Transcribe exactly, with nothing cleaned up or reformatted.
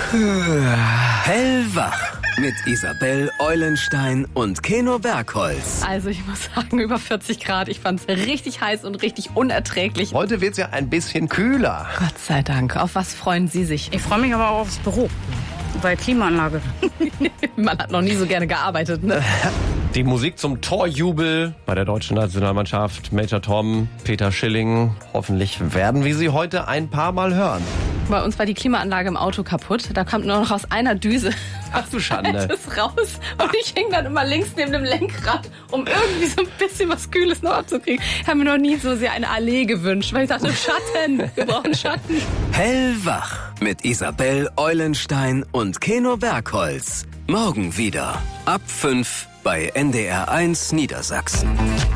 Hellwach mit Isabel Eulenstein und Keno Bergholz. Also ich muss sagen, über vierzig Grad. Ich fand's richtig heiß und richtig unerträglich. Heute wird's ja ein bisschen kühler. Gott sei Dank. Auf was freuen Sie sich? Ich freue mich aber auch aufs Büro. Bei Klimaanlage. Man hat noch nie so gerne gearbeitet, ne? Die Musik zum Torjubel bei der deutschen Nationalmannschaft. Major Tom, Peter Schilling. Hoffentlich werden wir sie heute ein paar Mal hören. Bei uns war die Klimaanlage im Auto kaputt. Da kommt nur noch aus einer Düse Ach du Schande. das raus. Und ich hing dann immer links neben dem Lenkrad, um irgendwie so ein bisschen was Kühles noch abzukriegen. Ich habe mir noch nie so sehr eine Allee gewünscht, weil ich dachte, Schatten, wir brauchen Schatten. Hellwach mit Isabel Eulenstein und Keno Bergholz. Morgen wieder ab fünf bei N D R eins Niedersachsen.